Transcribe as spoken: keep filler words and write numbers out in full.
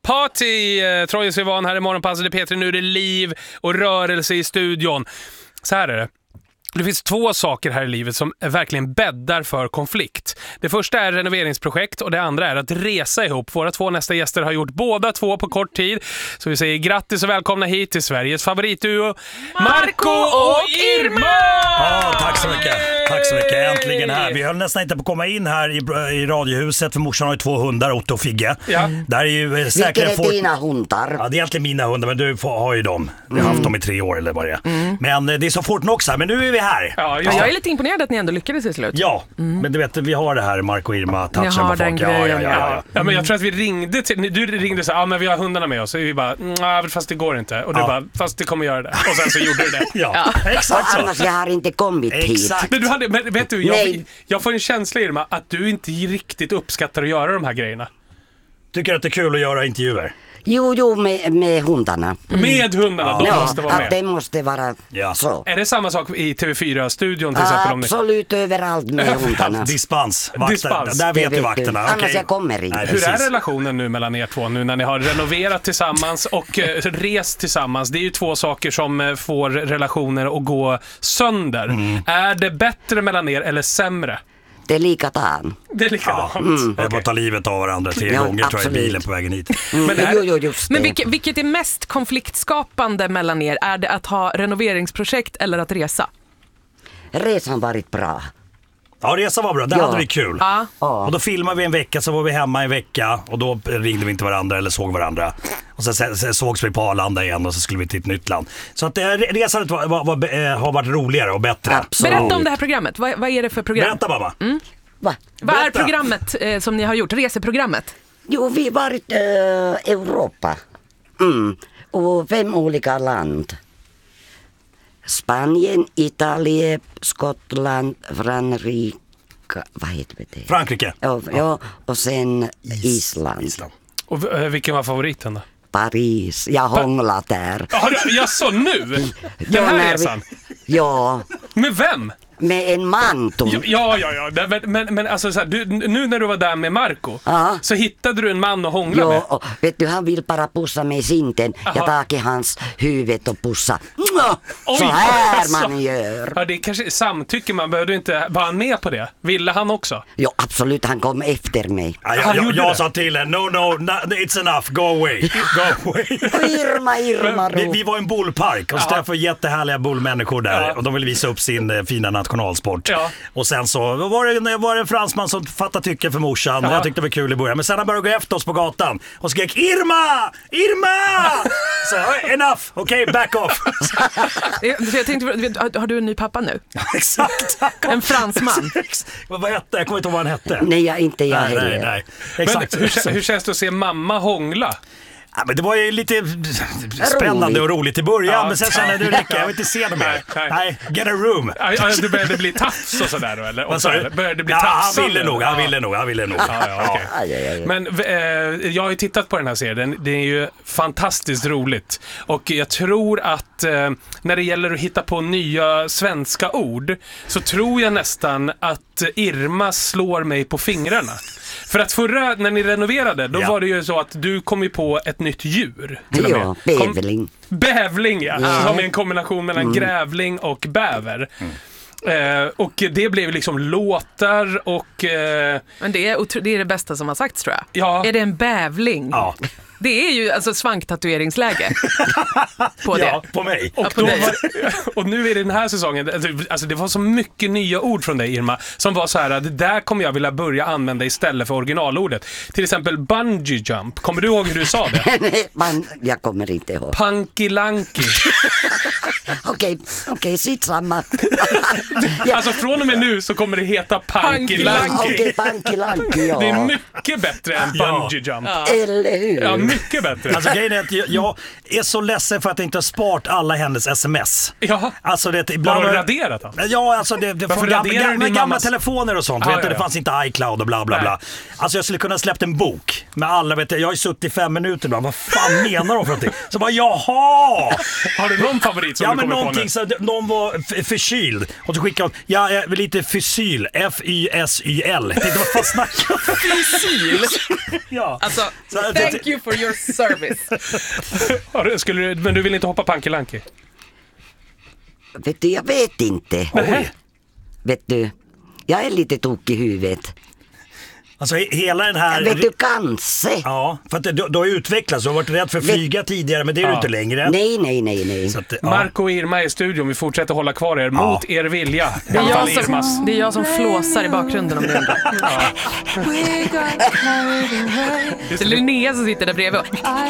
Party! Troje Sivan här i Morgonpasset. Det är Peter, nu är det liv och rörelse i studion. Så här är det. Det finns två saker här i livet som verkligen bäddar för konflikt. Det första är renoveringsprojekt och det andra är att resa ihop. Våra två nästa gäster har gjort båda två på kort tid. Så vi säger grattis och välkomna hit till Sveriges favoritduo Marco och Irma! Ja, tack så mycket. Tack så mycket. Äntligen här. Vi höll nästan inte på att komma in här i, i radiohuset för morsan har ju två hundar, Otto och Figge. Ja. Där är ju säkert Vilka är fort... dina hundar? Ja, det är egentligen mina hundar, men du får, har ju dem. Vi har haft dem i tre år eller vad det är. Mm. Men det är så fort nog också, men nu är vi här. Ja, Ja, jag är lite imponerad att ni ändå lyckades i slut. Ja, mm. men du vet, vi har det här Marco och Irma touchen har på den folk. Ja, ja, grejen, ja, ja. ja. Ja, men jag tror att vi ringde till, du ringde så ja ah, men vi har hundarna med oss. Så vi bara, nej fast det går inte. Och du Ja. bara, fast det kommer göra det. Och sen så gjorde du det. Ja, exakt så. Annars jag har inte kommit hit. Exakt. Men du hade, men vet du, jag, Nej. jag får en känsla, Irma, att du inte riktigt uppskattar att göra de här grejerna. Tycker att det är kul att göra intervjuer? Jo, jo, med, med hundarna. Med hundarna, de Ja, måste vara att med. det måste vara Ja. så. Är det samma sak i T V fyra-studion till exempel? Om ni... Absolut överallt med hundarna. Dispens. Vakter. Dispens. Där Det vet du vet vakterna. du. Annars Okej. jag kommer inte. Nej, Hur är precis. relationen nu mellan er två nu när ni har renoverat tillsammans och eh, rest tillsammans? Det är ju två saker som eh, får relationer att gå sönder. Mm. Är det bättre mellan er eller sämre? Det är likadant. Det är likadant. Mm. Jag Okej. får ta livet av varandra tre Ja, gånger tror jag i absolut. bilen på vägen hit. Mm. Men det här- Jo, jo, just det. Men vilket, vilket är mest konfliktskapande mellan er? Är det att ha renoveringsprojekt eller att resa? Resan varit bra. Ja, resan var bra. Det Ja. hade vi kul. Ja. Ja. Och då filmade vi en vecka, så var vi hemma en vecka och då ringde vi inte varandra eller såg varandra. Och sen, sen, sen sågs vi på Arlanda igen och så skulle vi till ett nytt land. Så att eh, resan var, var, var, eh, har varit roligare och bättre. Absolut. Berätta om det här programmet. Vad, vad är det för program? Berätta mamma. Va? Vad är berätta. programmet eh, som ni har gjort? Reseprogrammet? Jo, vi har varit äh, Europa. Mm. Och fem olika land. Spanien, Italien, Skottland, Frankrike. Vad heter det? Frankrike. Ja, ja, och sen Island. Island. Och eh, vilken var favoriten då? Paris. Jag har hånglat där. Ja, du- jag så nu? Den Ja, här när vi- resan? Ja, Med vem? med en mantel. Ja, ja, ja. ja. Det- Men, men, men alltså, så här, du, nu när du var där med Marco Ja. så hittade du en man att hångla med. Ja, och vet du, han vill bara pussa mig i sinten. Aha. Jag tar i hans huvud och pussa. Mwah! Oj, Så här alltså. man gör. Ja, det är kanske samtycker man behövde inte. Var han med på det? Ville han också? Ja, absolut, han kom efter mig. Ja, jag Han jag, gjorde jag det. sa till henne, no, no, no, it's enough, go away. Go away. Irma, Irma, Vi, ro. vi var i en bullpark och så Ja. träffade jättehärliga bullmänniskor där Ja. och de ville visa upp sin eh, fina nationalsport. Ja. Och sen så var det, var det en fransman som fattade tycke för morsan. Ja. Jag tyckte det var kul i början. Men sen han började gå efter oss på gatan och skrek Irma! Irma! Så enough, okej, okay, back off. Eh, så jag tänkte, har- har du en ny pappa nu? Exakt. En fransman? Vad vad hette? Jag kommer inte ihåg vad han hette. Nej, jag, inte jag nej, heller. nej, nej. Men Exakt. hur, kä- hur känns det att se mamma hångla? Ja, men det var ju lite spännande och roligt i början, Ja. men sen kände jag du räcker, jag vill inte se det mer. Nej, nej. Nej, get a room. Ja, ja, det började bli tafs och sådär då, eller? Och Vad sa så, du? eller? Började det bli Ja, tafs? han ville eller? nog, han Ja. ville nog, han ville nog. Ja, ja, okej. Aj, aj, aj. Men eh, jag har ju tittat på den här serien. Det är ju fantastiskt roligt. Och jag tror att eh, när det gäller att hitta på nya svenska ord så tror jag nästan att Irma slår mig på fingrarna. För att förra, när ni renoverade, då Ja. var det ju så att du kom ju på ett nytt djur. Till och med. Ja, Kom- bävling. Bävling, ja. Ja. Som är en kombination mellan grävling och bäver. Eh, och det blev liksom låtar och... Eh, Men det är, otro- det är det bästa som har sagts, tror jag. Ja. Är det en bävling? Ja. Det är ju alltså svanktatueringsläge på det. Ja, på mig. Och, Ja, på då dig. var, och nu är det den här säsongen, alltså det var så mycket nya ord från dig, Irma, som var så här, det där kommer jag vilja börja använda istället för originalordet. Till exempel bungee jump. Kommer du ihåg hur du sa det? Nej, man, jag kommer inte ihåg. Pankilanki. Okej, okej, sitt samma. Alltså från och med nu så kommer det heta pankilanki. Okej, pankilanki, ja. Det är mycket bättre än Ja. bungee jump. Eller hur? Ja, mycket bättre. Alltså grejen är att jag, jag är så ledsen för att jag inte har sparat alla hennes sms. Jaha. Alltså det Har ibland... du raderat dem? Ja, alltså det, det Varför från gamla, raderar du gamla, din gamla mammas- telefoner och sånt. Ah, vet ja, du, ja. det fanns inte iCloud och bla bla Nej. bla. Alltså jag skulle kunna släppt en bok med alla, vet du, jag har ju suttit i fem minuter ibland. Vad fan menar de för någonting? Så bara, jaha! Har du någon favorit som Ja du men kommer på nu? någonting så någon var f- förkyld och så skickade hon, ja jag är lite fysyl, F Y S Y L. Jag tänkte, vad fan snackar jag? Fysyl? Ja. Alltså, Så att- thank you for for your service. Ja, det skulle du, men du vill inte hoppa på Anke Lanki? Vet du, jag vet inte. Nej. Vet du, jag är lite tokig i huvudet. Alltså he- hela den här... Vet du, kanske. Ja, för att du, du har utvecklats. Du har varit rädd för att flyga tidigare, men det är du Ja. inte längre. Nej, nej, nej, nej. Så att, ja. Marco och Irma är i studion. Vi fortsätter hålla kvar er mot er vilja. Det är, Anfall jag Irmas. som, det är jag som flåsar i bakgrunden om du undrar. Det är Linnea som sitter där bredvid.